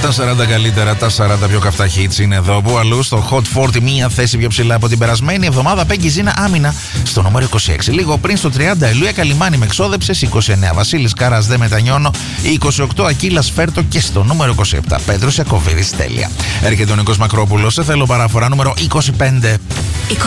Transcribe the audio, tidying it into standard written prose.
Τα 40 καλύτερα, τα 40 πιο καυτά hits είναι εδώ. Που αλλού στο Hot 40, μία θέση πιο ψηλά από την περασμένη εβδομάδα. Πέγγι Ζήνα άμυνα στο νούμερο 26. Λίγο πριν στο 30, Ελούια Καλιμάνη με εξόδεψε. 29, Βασίλης Κάρας δεν μετανιώνω. 28, Ακύλας Φέρτο. Και στο νούμερο 27, Πέτρος Ιακωβίδης τέλεια. Έρχεται ο Νίκος Μακρόπουλος. Σε θέλω παραφορά νούμερο 25.